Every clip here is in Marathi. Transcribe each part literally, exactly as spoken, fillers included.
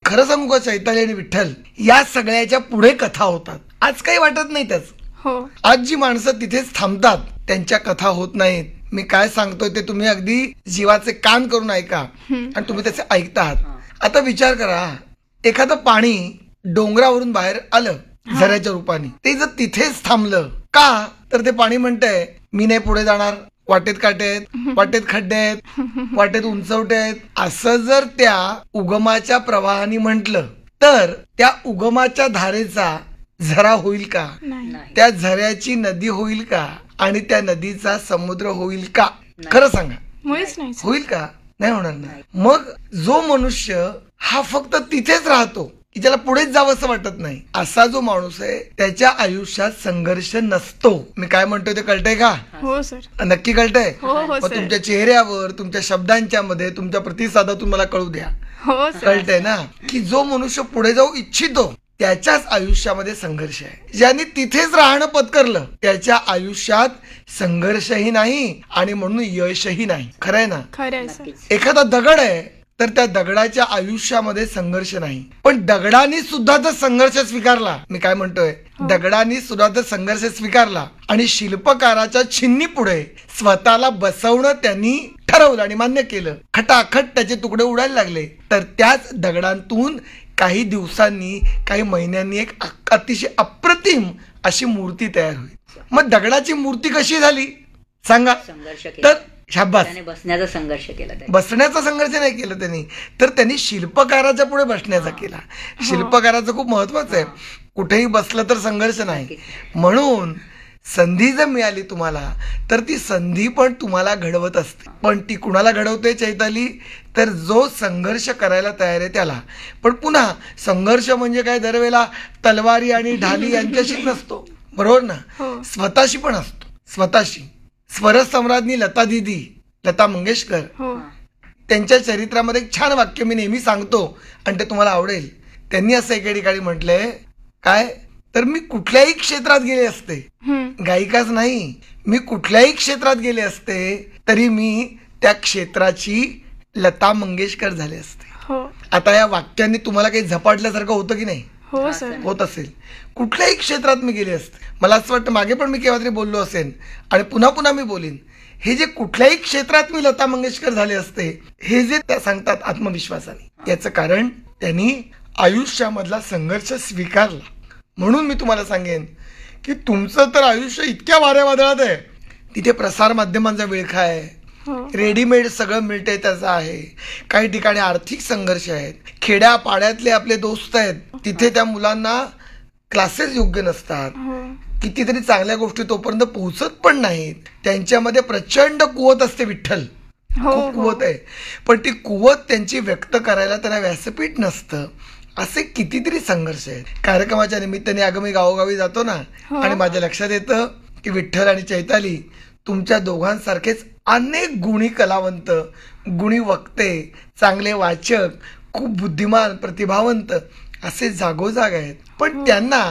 खरं सांगू का, चैताली आणि विठ्ठल या सगळ्याच्या पुढे कथा होतात. आज काही वाटत नाही त्याच. हो. आज जी माणसं तिथेच थांबतात त्यांच्या कथा होत नाहीत. मी काय सांगतोय ते तुम्ही अगदी जीवाचे कान करून ऐका आणि तुम्ही त्याचे ऐकता आहात. आता विचार करा, एखादं पाणी डोंगरावरून बाहेर आलं झऱ्याच्या रूपाने, ते जर तिथेच थांबलं का, तर ते पाणी म्हणतंय मी नाही पुढे जाणार, वाटेत काटे आहेत, वाटेत खड्डे आहेत, वाटेत उंचवटे आहेत. असं जर त्या उगमाच्या प्रवाहाने म्हटलं तर त्या उगमाच्या धारेचा झरा होईल का? त्या झऱ्याची नदी होईल का? आणि त्या नदीचा समुद्र होईल का? खरं सांगा, होईल का? नाही होणार ना. मग जो मनुष्य हा फक्त तिथेच राहतो की ज्याला पुढेच जावं असं वाटत नाही, असा जो माणूस आहे त्याच्या आयुष्यात संघर्ष नसतो. मी काय म्हणतोय ते कळतंय का? हो सर. नक्की कळतंय? हो हो मग तुमच्या चेहऱ्यावर, तुमच्या शब्दांच्या मध्ये, तुमच्या प्रतिसादातून मला कळू द्या. हो कळतंय ना की जो मनुष्य पुढे जाऊ इच्छितो त्याच्याच आयुष्यामध्ये संघर्ष आहे. ज्यांनी तिथेच राहणं पत्करलं त्याच्या आयुष्यात संघर्षही नाही आणि म्हणून यशही नाही. खरंय ना? खरंय सर. एखादा दगड आहे तर त्या दगडाच्या आयुष्यामध्ये संघर्ष नाही, पण दगडाने सुद्धा जर संघर्ष स्वीकारला, मी काय म्हणतोय, दगडाने सुद्धा जर संघर्ष स्वीकारला आणि शिल्पकाराच्या छिन्नी पुढे स्वतःला बसवणं त्यांनी ठरवलं आणि मान्य केलं, खटाखट त्याचे तुकडे उडायला लागले, तर त्याच दगडांतून काही दिवसांनी, काही महिन्यांनी एक अतिशय अप्रतिम अशी मूर्ती तयार होईल. मग दगडाची मूर्ती कशी झाली सांगा? तर शाबास, बसण्याचा संघर्ष केला. बसण्याचा संघर्ष नाही केला त्यांनी, तर त्यांनी शिल्पकाराच्या पुढे बसण्याचा केला. शिल्पकाराचं खूप महत्वाचं आहे. कुठेही बसलं तर संघर्ष नाही. म्हणून संधी जर मिळाली तुम्हाला तर ती संधी पण तुम्हाला घडवत असते. पण ती कुणाला घडवते चैताली? तर जो संघर्ष करायला तयार आहे त्याला. पण पुन्हा संघर्ष म्हणजे काय, दरवेळेला तलवारी आणि ढाली यांच्याशी नसतो, बरोबर ना? स्वतःशी पण असतो. स्वतःशी स्वरसम्राज्ञी लता दिदी, लता मंगेशकर, त्यांच्या चरित्रामध्ये एक छान वाक्य मी नेहमी सांगतो आणि ते तुम्हाला आवडेल. त्यांनी असं एके ठिकाणी म्हटलंय काय, तर मी कुठल्याही क्षेत्रात गेले असते, गायिकाच नाही, मी कुठल्याही क्षेत्रात गेले असते तरी मी त्या क्षेत्राची लता मंगेशकर झाले असते. आता या वाक्यांनी तुम्हाला काही झपाटल्यासारखं होतं की नाही? हो सर. होत असेल. कुठल्याही क्षेत्रात मी गेले असते. मला असं वाटतं मागे पण मी केव्हा तरी बोललो असेल आणि पुन्हा पुन्हा मी बोलीन, हे जे कुठल्याही क्षेत्रात मी लता मंगेशकर झाले असते, हे जे त्या सांगतात आत्मविश्वासाने, याचं कारण त्यांनी आयुष्यामधला संघर्ष स्वीकारला. म्हणून मी तुम्हाला सांगेन की तुमचं तर आयुष्य इतक्या वाऱ्या वादळात आहे, तिथे प्रसार माध्यमांचा विळखा आहे, रेडीमेड सगळं मिळतंय त्याचा आहे, काही ठिकाणी आर्थिक संघर्ष आहेत, खेड्या पाड्यातले आपले दोस्त आहेत, तिथे त्या मुलांना क्लासेस योग्य नसतात, कितीतरी चांगल्या गोष्टी तोपर्यंत पोहोचत पण नाहीत, त्यांच्यामध्ये प्रचंड कुवत असते. विठ्ठल, खूप कुवत आहे, पण ती कुवत त्यांची व्यक्त करायला त्यांना व्यासपीठ नसतं. असे कितीतरी संघर्ष आहेत. कार्यक्रमाच्या निमित्ताने अगं मी गावोगावी जातो ना, आणि माझ्या लक्षात येतं की विठ्ठल आणि चैताली तुमच्या दोघांसारखेच अनेक गुणी कलावंत, गुणी वक्ते, चांगले वाचक, खूप बुद्धिमान, प्रतिभावंत असे जागोजाग आहेत, पण त्यांना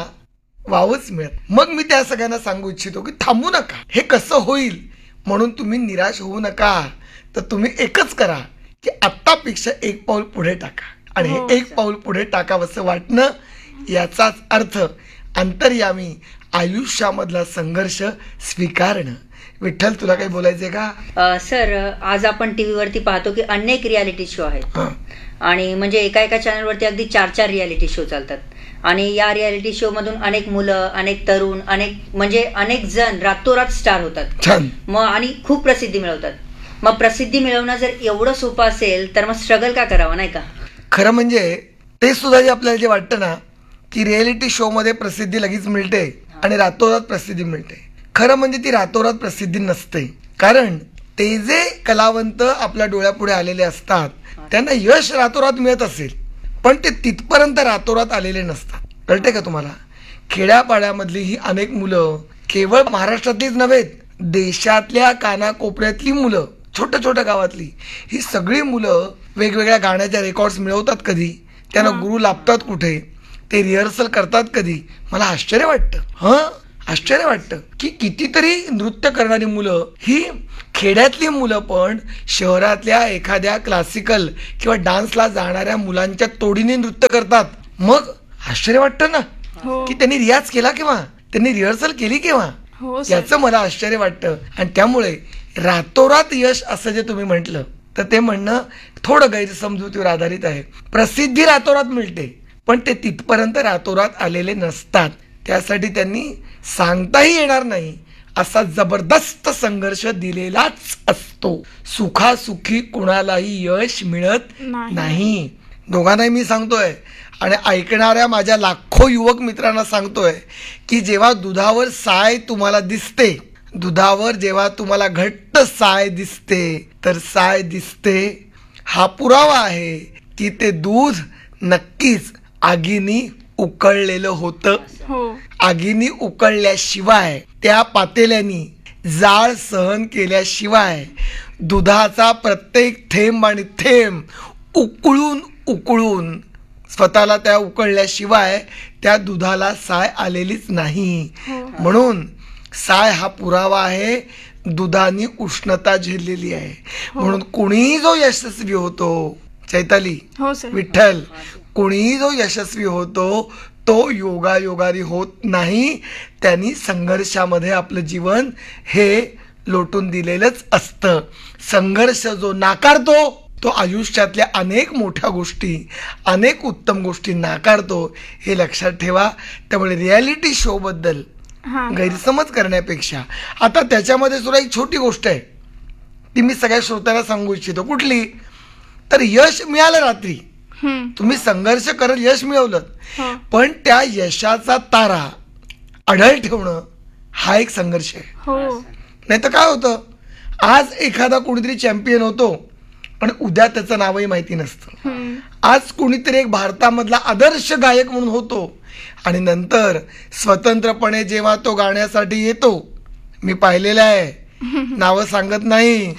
वावच मिळत. मग मी त्या सगळ्यांना सांगू इच्छितो की थांबू नका, हे कसं होईल म्हणून तुम्ही निराश होऊ नका. तर तुम्ही एकच करा की आत्तापेक्षा एक पाऊल पुढे टाका, आणि हे एक पाऊल पुढे टाकावंसं वाटणं याचाच अर्थ अंतर्यामी आयुष्यामधला संघर्ष स्वीकारणं. विठ्ठल, तुला काही बोलायचंय का? सर, आज आपण टीव्हीवरती पाहतो की अनेक रियालिटी शो आहेत, आणि म्हणजे एका एका चॅनलवरती अगदी चार चार रियालिटी शो चालतात, आणि या रियालिटी शो मधून अनेक मुलं, अनेक तरुण, अनेक म्हणजे अनेक जण रातोरात स्टार होतात मग, आणि खूप प्रसिद्धी मिळवतात. मग प्रसिद्धी मिळवणं जर एवढं सोपं असेल तर मग स्ट्रगल का करावं, नाही का? खरं म्हणजे ते सुद्धा जे आपल्याला जे वाटतं ना की रियालिटी शो मध्ये प्रसिद्धी लगेच मिळते आणि रातोरात प्रसिद्धी मिळते, खरं म्हणजे ती रातोरात प्रसिद्धी नसते. कारण ते जे कलावंत आपल्या डोळ्यापुढे आलेले असतात त्यांना यश रातोरात मिळत असेल, पण ते तिथपर्यंत रातोरात आलेले नसतात. कळते का तुम्हाला? खेड्यापाड्यामधली ही अनेक मुलं, केवळ महाराष्ट्रातलीच नव्हे, देशातल्या कानाकोपऱ्यातली मुलं, छोट्या छोट्या गावातली ही सगळी मुलं वेगवेगळ्या गाण्याच्या रेकॉर्ड्स मिळवतात कधी, त्यांना गुरु लाभतात कुठे, ते रिहर्सल करतात कधी, मला आश्चर्य वाटतं. हं, आश्चर्य वाटतं की कितीतरी नृत्य करणारी मुलं ही खेड्यातली मुलं पण शहरातल्या एखाद्या क्लासिकल किंवा डान्सला जाणाऱ्या मुलांच्या तोडीने नृत्य करतात. मग आश्चर्य वाटतं ना हो की त्यांनी रियाज केला केव्हा, त्यांनी रिहर्सल केली केव्हा, हो सर. याचं मला आश्चर्य वाटतं. आणि त्यामुळे रातोरात यश असं जे तुम्ही म्हटलं तर ते म्हणणं थोडं गैरसमजुतीवर आधारित आहे. प्रसिद्धी रातोरात मिळते पण ते तिथपर्यंत रातोरात आलेले नसतात. त्यासाठी त्यांनी सांगताही येणार नाही असा जबरदस्त संघर्ष दिलेलाच असतो. सुखासुखी कुणालाही यश मिळत नाही. नाही. दोघांनाही मी सांगतोय आणि ऐकणाऱ्या माझ्या लाखो युवक मित्रांना सांगतोय की जेव्हा दुधावर साय तुम्हाला दिसते, दुधावर जेव्हा तुम्हाला घट्ट साय दिसते तर साय दिसते हा पुरावा आहे की ते दूध नक्कीच आगीनी उकळलेलं होतं. हो आगीनी उकळल्याशिवाय त्या पातेल्यानी जाळ सहन केल्याशिवाय दुधाचा प्रत्येक थेंब आणि थेंब उकळून उकळून स्वतःला त्या उकळल्याशिवाय त्या दुधाला साय आलेलीच नाही. म्हणून साय हा पुरावा आहे, दुधाने उष्णता झेललेली आहे. म्हणून कुणीही जो यशस्वी होतो, चैताली, हो सर. विठ्ठल, कुणीही जो यशस्वी होतो तो योगायोगाने होत नाही. त्यांनी संघर्षामध्ये आपलं जीवन हे लोटून दिलेलंच असतं. संघर्ष जो नाकारतो तो आयुष्यातल्या अनेक मोठ्या गोष्टी, अनेक उत्तम गोष्टी नाकारतो, हे लक्षात ठेवा. त्यामुळे रियालिटी शो बद्दल हा गैरसमज करण्यापेक्षा आता त्याच्यामध्ये सुद्धा एक छोटी गोष्ट आहे ती मी सगळ्या श्रोत्यांना सांगू इच्छितो. कुठली तर यश मिळालं रात्री, हम्म. तुम्ही संघर्ष करत यश मिळवलं, हो पण त्या यशाचा तारा अढळ ठेवणं हा एक संघर्ष आहे. हो नाही तर काय होतं, आज एखादा कोणीतरी चॅम्पियन होतो पण उद्या त्याचं नावही माहिती नसतं. हम्म. आज कुणीतरी एक भारतामधला आदर्श गायक म्हणून होतो आणि नंतर स्वतंत्रपणे जेव्हा तो गाण्यासाठी येतो, मी पाहिलेलं आहे, नावं सांगत नाही,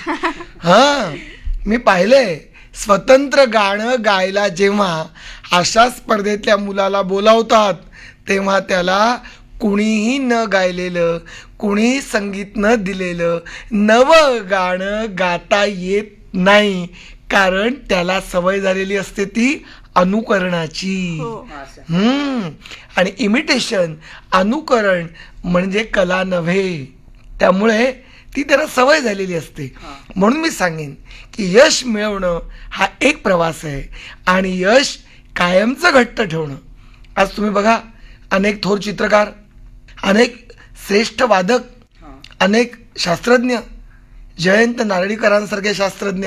हा मी पाहिलंय, स्वतंत्र गाणं गायला जेव्हा अशा स्पर्धेतल्या मुलाला बोलावतात तेव्हा त्याला कुणीही न गायलेलं, कुणीही संगीत न दिलेलं नवं गाणं गाता येत नाही, कारण त्याला सवय झालेली असते ती अनुकरणाची. हो हम्म आणि इमिटेशन, अनुकरण म्हणजे कला नव्हे. त्यामुळे ती त्याला सवय झालेली असते. म्हणून मी सांगेन की यश मिळवणं हा एक प्रवास आहे आणि यश कायमचं घट्ट ठेवणं. आज तुम्ही बघा, अनेक थोर चित्रकार, अनेक श्रेष्ठ वादक, अनेक शास्त्रज्ञ, जयंत नारळीकरांसारखे शास्त्रज्ञ,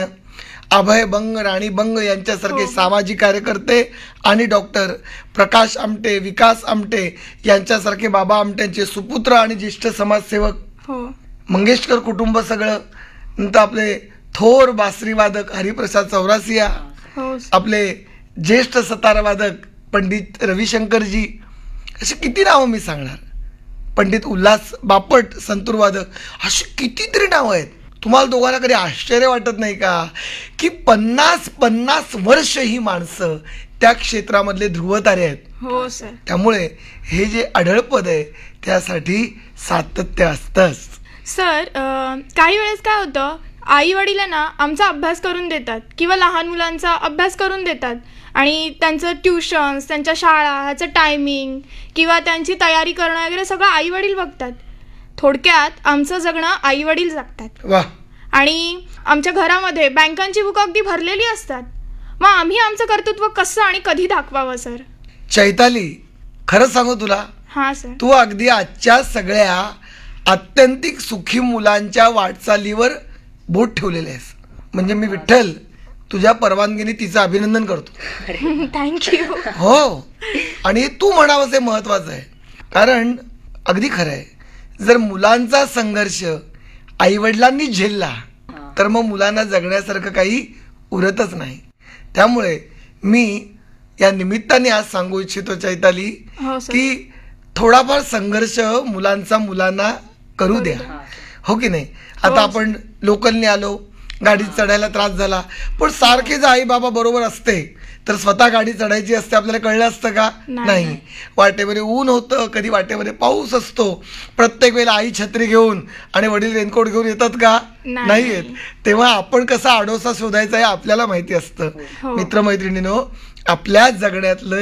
अभय बंग, राणी बंग यांच्यासारखे सामाजिक कार्यकर्ते आणि डॉक्टर प्रकाश आमटे, विकास आमटे यांच्यासारखे बाबा आमट्यांचे सुपुत्र आणि ज्येष्ठ समाजसेवक, हो मंगेशकर कुटुंब सगळं, नंतर आपले थोर बासरी वादक हरिप्रसाद चौरासिया, हो आपले ज्येष्ठ सतार वादक पंडित रविशंकरजी, अशी किती नावं मी सांगणार, पंडित उल्हास बापट संतूर वादक, अशी कितीतरी नावं आहेत. तुम्हाला दोघांना कधी आश्चर्य वाटत नाही का की पन्नास पन्नास वर्ष ही माणसं त्या क्षेत्रामधले ध्रुवतारे आहेत. हो सर. त्यामुळे हे जे अढळपद आहे त्यासाठी सातत्य असतंच. सर अं, काही वेळेस काय होतं, आई वडिलांना आमचा अभ्यास करून देतात किंवा लहान मुलांचा अभ्यास करून देतात आणि त्यांचं ट्युशन्स, त्यांच्या शाळा, ह्याचं टायमिंग किंवा त्यांची तयारी करणं वगैरे सगळं आई वडील बघतात. थोडक्यात आमचं जगणं आई वडील जगतात वा, आणि आमच्या घरामध्ये बँकांची बुक अगदी भरलेली असतात. मग आम्ही आमचं कर्तृत्व कसं आणि कधी दाखवावं सर? चैताली, खरं सांगू तुला, हां सर. तू अगदी आजच्या सगळ्या आत्यंतिक सुखी मुलांच्या वाटचालीवर बोट ठेवलेले आहेस. म्हणजे मी विठ्ठल तुझ्या परवानगीने तिचं अभिनंदन करतो. थँक्यू. हो, आणि तू म्हणावंच हे महत्वाचं आहे, कारण अगदी खरं आहे, जर मुलांचा संघर्ष आईवडिलांनी झेलला तर मग मुलांना जगण्यासारखं काही उरतच नाही. त्यामुळे मी या निमित्ताने आज सांगू इच्छितो चैताली हो सर. की थोडाफार संघर्ष मुलांचा मुलांना करू द्या, हो की नाही. आता आपण लोकलने आलो, गाडीत चढायला त्रास झाला, पण सारखे जर आई बाबा बरोबर असते तर स्वतः गाडी चढायची असते आपल्याला कळलं असतं का? नाही. नाही. वाटेमध्ये ऊन होतं, कधी वाटेमध्ये पाऊस असतो. प्रत्येक वेळेला आई छत्री घेऊन आणि वडील रेनकोट घेऊन येतात का? नाही. नाही येत. तेव्हा आपण कसा आडोसा शोधायचा हे आपल्याला माहिती असतं. हो. मित्रमैत्रिणींनो, आपल्या जगण्यातलं